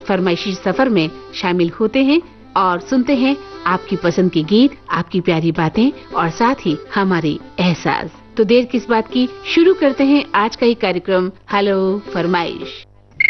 फरमाइशी सफर में शामिल होते हैं और सुनते हैं आपकी पसंद के गीत, आपकी प्यारी बातें और साथ ही हमारे एहसास। तो देर किस बात की, शुरू करते हैं आज का ही कार्यक्रम हेलो फरमाइश।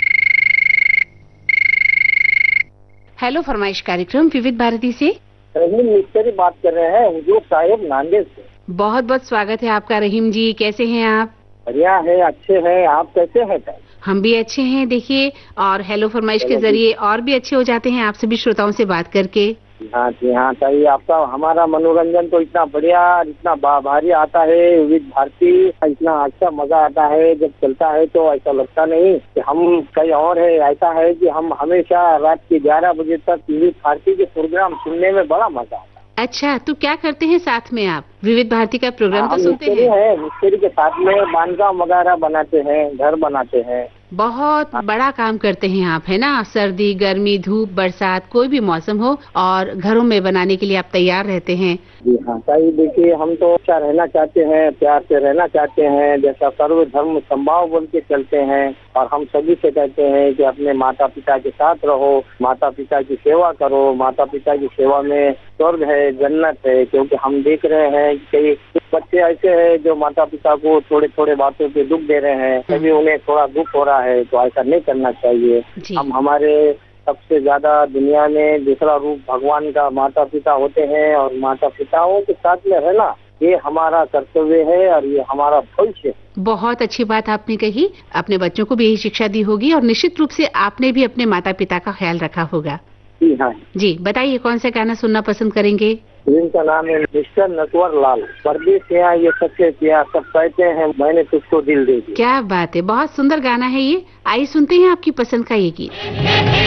हेलो फरमाइश कार्यक्रम विविध भारती से रहीम मिस्त्री बात कर रहे हैं, हुजूर साहिब नांदेड़ से। बहुत बहुत स्वागत है आपका रहीम जी। कैसे हैं आप? बढ़िया है, अच्छे हैं। आप कैसे हैं? हम भी अच्छे हैं। देखिए, और हेलो फरमाइश के जरिए और भी अच्छे हो जाते हैं आप सभी श्रोताओं से बात करके। हाँ जी हाँ, चाहिए आपका। हमारा मनोरंजन तो इतना बढ़िया, इतना भारी आता है विविध भारती, इतना अच्छा मजा आता है जब चलता है। तो ऐसा लगता नहीं कि हम कहीं और है। ऐसा है कि हम हमेशा रात के 11 बजे तक विविध भारती के प्रोग्राम सुनने में बड़ा मजा आता है। अच्छा, तो क्या करते हैं साथ में आप? विविध भारती का प्रोग्राम तो सुनते हैं? मिस्त्री के साथ में बांधकाम वगैरह बनाते हैं, घर बनाते हैं। बहुत बड़ा काम करते हैं आप, है ना? सर्दी, गर्मी, धूप, बरसात, कोई भी मौसम हो और घरों में बनाने के लिए आप तैयार रहते हैं। जी हाँ, सही। देखिए, हम तो अच्छा रहना चाहते हैं, प्यार से रहना चाहते हैं, जैसा सर्व धर्म संभाव बोल के चलते हैं। और हम सभी से कहते हैं कि अपने माता पिता के साथ रहो, माता पिता की सेवा करो। माता पिता की सेवा में स्वर्ग है, जन्नत है। क्योंकि हम देख रहे हैं कि कुछ बच्चे ऐसे हैं जो माता पिता को थोड़े थोड़े बातों पे दुख दे रहे हैं, तभी उन्हें थोड़ा दुख हो रहा है। तो ऐसा नहीं करना चाहिए। हम हमारे सबसे ज्यादा दुनिया में दूसरा रूप भगवान का माता पिता होते हैं और माता पिताओं के साथ में रहना ये हमारा कर्तव्य है और ये हमारा भविष्य है। बहुत अच्छी बात आपने कही। अपने बच्चों को भी यही शिक्षा दी होगी और निश्चित रूप से आपने भी अपने माता पिता का ख्याल रखा होगा। जी हाँ जी, बताइए कौन सा गाना सुनना पसंद करेंगे? जिनका नाम है मिस्टर नटवर लाल। परदेस यहाँ ये सच्चे किया, सब कहते हैं मैंने तुझको दिल दे दिया। क्या बात है, बहुत सुंदर गाना है ये। आइए सुनते हैं आपकी पसंद का ये गीत।